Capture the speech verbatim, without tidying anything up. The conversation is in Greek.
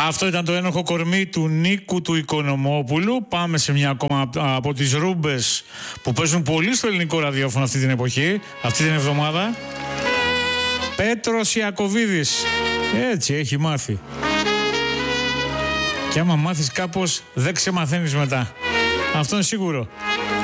Αυτό ήταν το ένοχο κορμί του Νίκου του Οικονομόπουλου. Πάμε σε μια ακόμα από τις ρούμπες που παίζουν πολύ στο ελληνικό ραδιόφωνο αυτή την εποχή, αυτή την εβδομάδα. Πέτρος Ιακωβίδης. Έτσι έχει μάθει. Και άμα μάθεις κάπως δεν ξεμαθαίνεις μετά. Αυτό είναι σίγουρο.